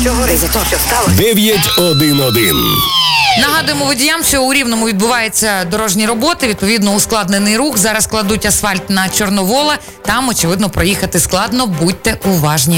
Чого ризикнув? Що стало? 911. Нагадуємо водіям, що у Рівному відбуваються дорожні роботи, відповідно ускладнений рух. Зараз кладуть асфальт на Чорновола. Там, очевидно, проїхати складно. Будьте уважні.